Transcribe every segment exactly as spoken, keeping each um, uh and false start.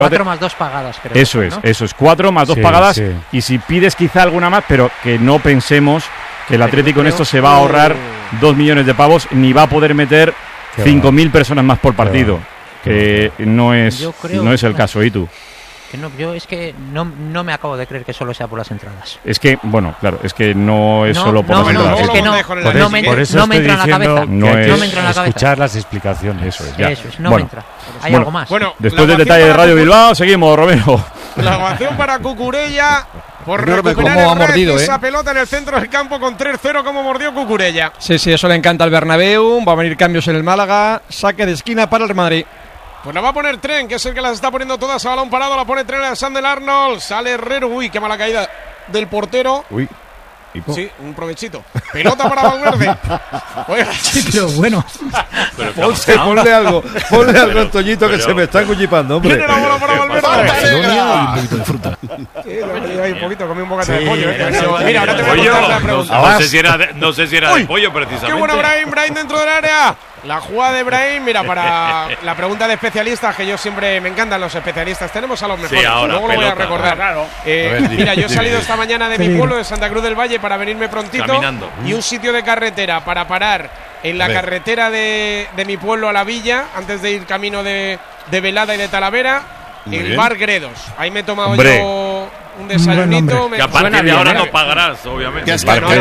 Cuatro más dos pagadas, creo. Eso es, ¿no? Eso es, cuatro más dos sí, pagadas. Sí. Y si pides quizá alguna más, pero que no pensemos que el Atlético en esto se va a ahorrar dos millones de pavos, ni va a poder meter cinco mil personas más por partido. Que no es, no es el caso, ¿y tú? Que no, yo es que no, no me acabo de creer que solo sea por las entradas. Es que, bueno, claro, es que no es no, solo por no, las entradas. No, es que no, por, no me, por eso no me entra en la cabeza. No es, es, no me entra en la cabeza. Escuchar las explicaciones. Eso es, ya. Eso es, no bueno, me entra. Hay bueno, algo más. Bueno, después del detalle de Radio Bilbao, seguimos, Romero. La ovación para Cucurella por Enorme recuperar cómo el ha mordido, esa ¿eh? pelota en el centro del campo con tres cero, como mordió Cucurella. Sí, sí, eso le encanta al Bernabéu. Va a venir cambios en el Málaga. Saque de esquina para el Real Madrid. Pues la va a poner Tren, que es el que las está poniendo todas a balón parado. La pone Tren a Sandel Arnold. Sale Herrero. Uy, qué mala caída del portero. Uy. Sí, un provechito. Pelota para Valverde. Oiga. Sí, pero bueno. Pero Ponce, ponle algo, ponle algo a Toñito que se me está cuchipando, hombre. Tiene la bola para Valverde. Y un poquito de fruta. Sí, un poquito, comí un bocata de pollo. ¿eh? Mira, ahora te voy a hacer la pregunta. No sé si era de, no sé si era de pollo, precisamente. Qué buena Brahim, Brahim dentro del área. La jugada de Brahim, mira, para la pregunta de especialistas, que yo siempre me encantan los especialistas. Tenemos a los mejores, sí, ahora, luego pelota, lo voy a recordar. Claro. Eh, ver, mira, yo he salido esta mañana de mi pueblo, de Santa Cruz del Valle, para venirme prontito. Caminando. Y un sitio de carretera para parar en la carretera de, de mi pueblo a la villa, antes de ir camino de, de Velada y de Talavera, Muy el bien. Bar Gredos. Ahí me he tomado Hombre. yo un desayunito. Que a partir de ahora no pagarás, obviamente.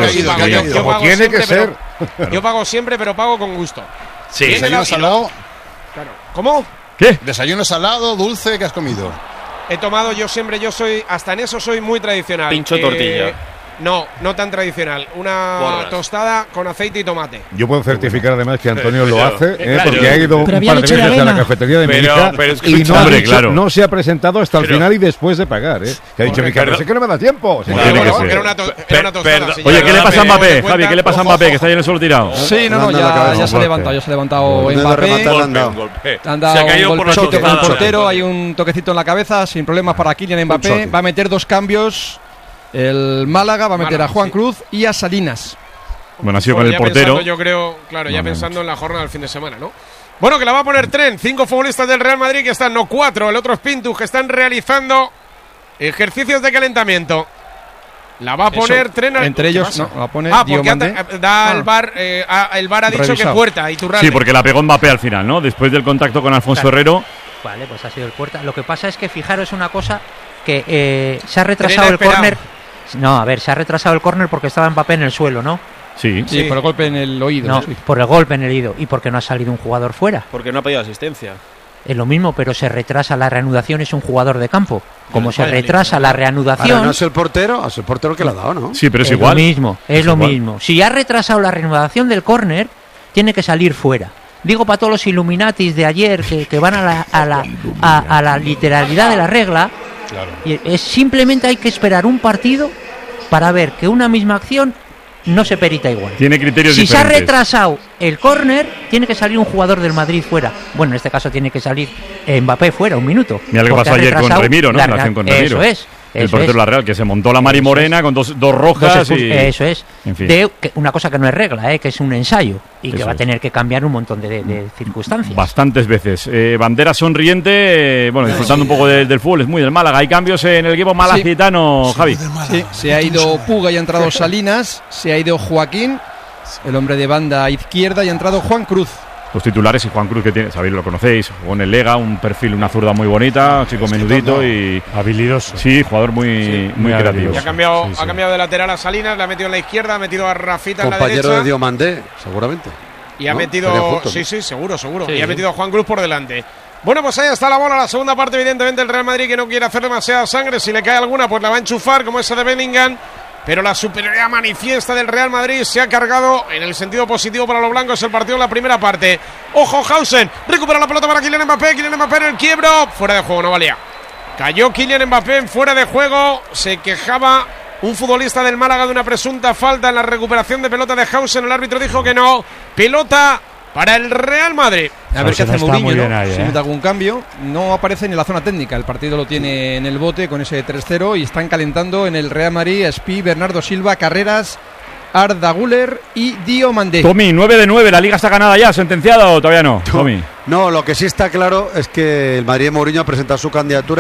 Como tiene que ser. Pero, yo pago siempre, pero pago con gusto. Sí. ¿Desayuno salado? Claro. ¿Cómo? ¿Qué? ¿Desayuno salado, dulce? ¿Qué has comido? He tomado yo siempre, yo soy, hasta en eso soy muy tradicional. Pincho eh, tortilla. No, no tan tradicional. Una Porras. tostada con aceite y tomate. Yo puedo certificar además que Antonio pero, lo hace, eh, claro, porque ha ido un par de veces a la cafetería de mi pero, hija pero y no, hombre, ha dicho, claro. no se ha presentado hasta el pero, final y después de pagar. ¿eh? Que ha dicho mi hija, pero sé que no me da tiempo. Claro, tiene que no, ser. era una, to era una tostada. Per si Oye, ¿qué le pasa a Mbappé, cuenta, Javi? ¿Qué le pasa a Mbappé, que está ahí en el suelo tirado? Sí, no, no, ya, ya se ha levantado, ya se ha levantado Mbappé. Han dado un golpecito con el portero, hay un toquecito en la cabeza, sin problemas para Kylian Mbappé. Va a meter dos cambios. El Málaga va a meter Málaga, a Juan sí. Cruz y a Salinas. Bueno, ha sido bueno, con el portero. Pensando, yo creo, claro, no, ya no, pensando no. en la jornada del fin de semana, ¿no? Bueno, que la va a poner Tren. Cinco futbolistas del Real Madrid que están, no cuatro, el otro es Pintus, que están realizando ejercicios de calentamiento. La va a poner Eso, Tren. Entre ellos, no, la pone Ah, porque anda, da ah. el bar, eh, a, el bar ha dicho Revisado. que puerta y Turralde. Sí, porque la pegó Mbappé al final, ¿no? Después del contacto con Alfonso claro. Herrero. Vale, pues ha sido el puerta. Lo que pasa es que fijaros una cosa, que eh, se ha retrasado el córner. No, a ver, se ha retrasado el córner porque estaba Mbappé en el suelo, ¿no? Sí. Sí, sí, por el golpe en el oído. No, sí. por el golpe en el oído. ¿Y porque no ha salido un jugador fuera? Porque no ha pedido asistencia. Es lo mismo, pero se retrasa la reanudación, es un jugador de campo. Como se retrasa la reanudación... Ahora, no es el portero, es el portero que le ha dado, ¿no? Sí, pero es, es igual. Lo mismo, es, es lo igual. mismo. Si ha retrasado la reanudación del córner, tiene que salir fuera. Digo para todos los Illuminatis de ayer que, que van a la, a, la, a, a la literalidad de la regla. Claro. Y es, simplemente hay que esperar un partido para ver que una misma acción no se perita igual. Tiene criterios si diferentes. Se ha retrasado el córner, tiene que salir un jugador del Madrid fuera. Bueno, en este caso tiene que salir Mbappé fuera, un minuto. Mira lo que pasó ayer con Remiro, ¿no? La acción con Remiro. Eso es. El eso portero de es. la Real, que se montó la Mari Morena con dos, dos rojas. Dos y... Eso es. En fin. De que una cosa que no es regla, ¿eh? Que es un ensayo y eso que va a tener que cambiar un montón de, de, de circunstancias. Bastantes veces. Eh, bandera sonriente, eh, bueno, disfrutando sí. un poco de, del fútbol, es muy del Málaga. Hay cambios en el equipo malacitano, sí. Javi. Sí, se ha ido Puga y ha entrado Salinas, se ha ido Joaquín, el hombre de banda izquierda, y ha entrado Juan Cruz. Los titulares y Juan Cruz, que tiene, sabéis, lo conocéis, con el Lega, un perfil, una zurda muy bonita, un chico es menudito no. y habilidoso. Sí, jugador muy, sí, muy creativo. Y ha cambiado, sí, sí. ha cambiado de lateral a Salinas, le ha metido en la izquierda, ha metido a Rafita en la derecha. Compañero de Diomandé, seguramente. Y ha ¿no? metido, juntos, sí, ¿no? sí, seguro, seguro. Sí, y ha sí. metido a Juan Cruz por delante. Bueno, pues ahí está la bola, la segunda parte, evidentemente el Real Madrid, que no quiere hacer demasiada sangre. Si le cae alguna, pues la va a enchufar, como esa de Bellingham. Pero la superioridad manifiesta del Real Madrid se ha cargado en el sentido positivo para los blancos el partido en la primera parte. Ojo, Hausen, recupera la pelota para Kylian Mbappé, Kylian Mbappé en el quiebro, fuera de juego, no valía. Cayó Kylian Mbappé en fuera de juego, se quejaba un futbolista del Málaga de una presunta falta en la recuperación de pelota de Hausen, el árbitro dijo que no, pelota para el Real Madrid. A ver qué hace Mourinho, ¿no? Ahí, si ¿eh? mete algún cambio. No aparece ni en la zona técnica. El partido lo tiene en el bote con ese tres cero y están calentando en el Real Madrid Espí, Bernardo Silva, Carreras Arda Güler y Diomandé. Tommy, nueve de nueve, ¿la Liga está ganada ya, sentenciada o todavía no? No, Tommy. no, lo que sí está claro es que el Madrid de Mourinho ha presentado su candidatura